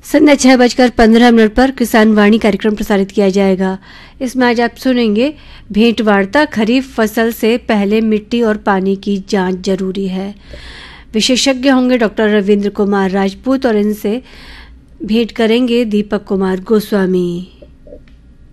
संध्या 6:15 पर किसान वाणी कार्यक्रम प्रसारित किया जाएगा। इसमें आज आप सुनेंगे भेंट वार्ता, खरीफ फसल से पहले मिट्टी और पानी की जांच जरूरी है। विशेषज्ञ होंगे डॉक्टर रविंद्र कुमार राजपूत और इनसे भेंट करेंगे दीपक कुमार गोस्वामी।